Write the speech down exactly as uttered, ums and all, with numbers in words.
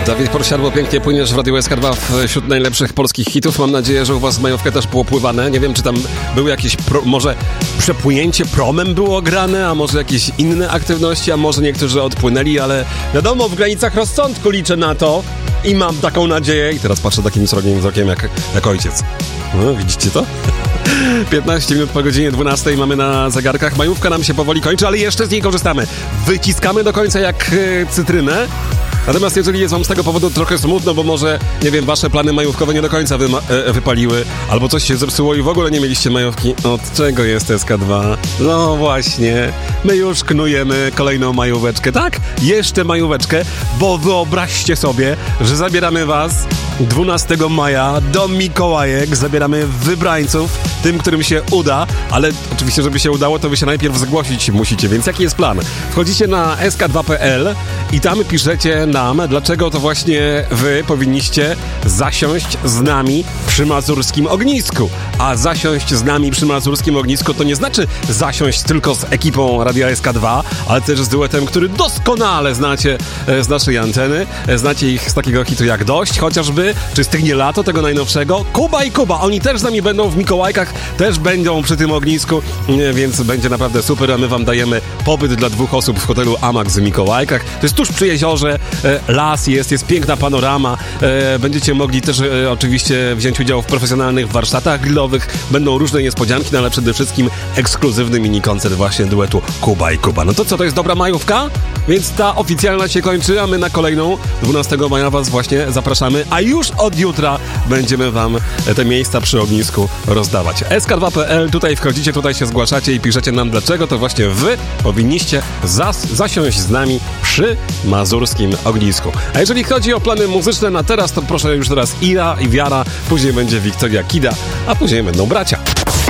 Dawid Porsiadło, pięknie płyniesz w Radiu S K dwa wśród najlepszych polskich hitów. Mam nadzieję, że u was majówkę też było pływane. Nie wiem, czy tam były jakieś, pro, może przepłynięcie promem było grane, a może jakieś inne aktywności, a może niektórzy odpłynęli, ale wiadomo, w granicach rozsądku liczę na to i mam taką nadzieję. I teraz patrzę takim srogim wzrokiem jak, jak ojciec. No, widzicie to? piętnaście minut po godzinie dwunastej mamy na zegarkach. Majówka nam się powoli kończy, ale jeszcze z niej korzystamy. Wyciskamy do końca jak e, cytrynę. Natomiast jeżeli jest wam z tego powodu trochę smutno, bo może, nie wiem, wasze plany majówkowe nie do końca wyma- e, wypaliły, albo coś się zepsuło i w ogóle nie mieliście majówki, od czego jest S K dwa? No właśnie, my już knujemy kolejną majóweczkę, tak? Jeszcze majóweczkę, bo wyobraźcie sobie, że zabieramy was dwunastego maja do Mikołajek, zabieramy wybrańców, tym, którym się uda, ale oczywiście, żeby się udało, to wy się najpierw zgłosić musicie, więc jaki jest plan? Wchodzicie na S K dwa kropka P L i tam piszecie nam, dlaczego to właśnie wy powinniście zasiąść z nami przy mazurskim ognisku. A zasiąść z nami przy mazurskim ognisku to nie znaczy zasiąść tylko z ekipą Radia S K dwa, ale też z duetem, który doskonale znacie z naszej anteny. Znacie ich z takiego hitu jak Dość, chociażby, czy Stygnie lato, tego najnowszego. Kuba i Kuba, oni też z nami będą w Mikołajkach, też będą przy tym ognisku, więc będzie naprawdę super, a my wam dajemy pobyt dla dwóch osób w hotelu Amax w Mikołajkach. To jest tuż przy jeziorze, las jest, jest piękna panorama, będziecie mogli też oczywiście wziąć udział w profesjonalnych warsztatach grillowych, będą różne niespodzianki, no ale przede wszystkim ekskluzywny mini koncert właśnie duetu Kuba i Kuba. No to co, to jest dobra majówka? Więc ta oficjalna się kończy, a my na kolejną dwunastego maja was właśnie zapraszamy, a już od jutra będziemy wam te miejsca przy ognisku rozdawać. S K dwa kropka P L, tutaj wchodzicie, tutaj się zgłaszacie i piszecie nam, dlaczego to właśnie wy powinniście zas- zasiąść z nami przy mazurskim ognisku. A jeżeli chodzi o plany muzyczne na teraz, to proszę już teraz Ira i Wiara, później będzie Wiktoria Kida, a później będą bracia.